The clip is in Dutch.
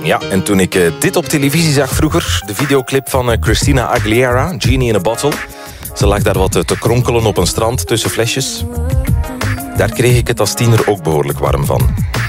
Ja, en toen ik dit op televisie zag vroeger... de videoclip van Christina Aguilera, Genie in a Bottle... ze lag daar wat te kronkelen op een strand tussen flesjes... daar kreeg ik het als tiener ook behoorlijk warm van.